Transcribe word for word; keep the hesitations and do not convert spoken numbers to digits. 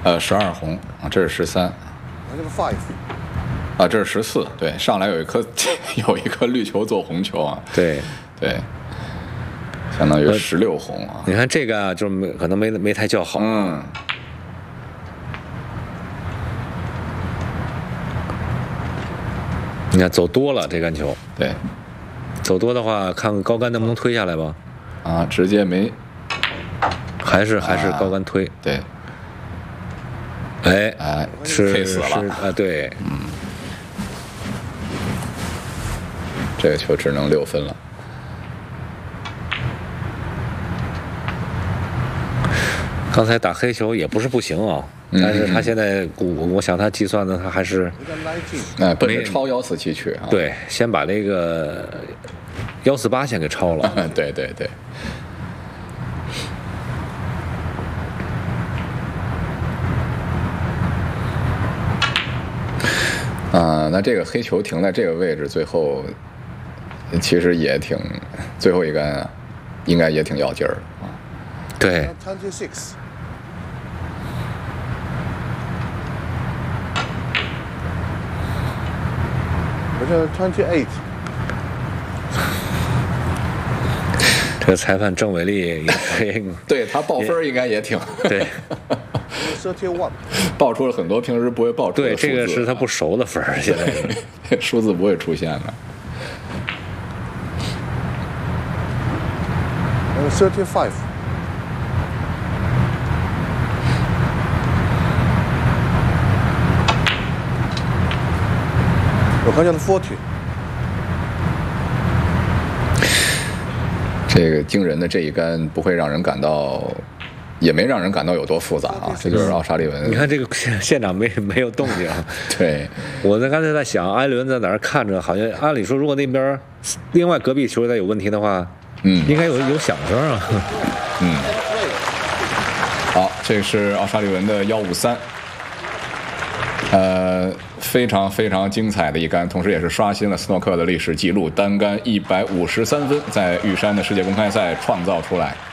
呃，十二红啊，这是十三。 这个 five。 啊，这是十四。对，上来有一颗有一颗绿球做红球啊。 对对，相当于十六红啊。 你看这个啊，就是没可能没没太叫好。 嗯。 你看走多了这杆球。 对。 走多的话，看看高杆能不能推下来吧。 啊，直接没。 还是还是高杆推。 啊、对。 哎哎， 是 K 死了啊！对， 嗯，这个球只能六分了。 刚才打黑球也不是不行啊， 嗯、 但是他现在我我想他计算的他还是哎奔着超幺四七去啊。 对，先把那个幺四八先给超了。 对对对。啊，那这个黑球停在这个位置，最后其实也挺，最后一杆啊，应该也挺要劲儿啊。 对。 twenty-six。我这 twenty-eight。 这个裁判郑伟丽也可以， 对他报分应该也挺对。 thirty-one。 报出了很多平时不会报出的对， 数字。 这个是他不熟的分儿，现在数字不会出现的。 呃 ，thirty-five。我看见了 forty。 这个惊人的这一杆不会让人感到。也没让人感到有多复杂啊，这就是奥沙利文。 你看这个现现场没没有动静。 对， 我在刚才在想，艾伦在哪儿看着，好像按理说，如果那边另外隔壁球队有问题的话， 嗯， 应该有有响声啊。 嗯，好，这是奥沙利文的幺五三，呃，非常非常精彩的一杆，同时也是刷新了斯诺克的历史记录，单杆一百五十三分，在玉山的世界公开赛创造出来。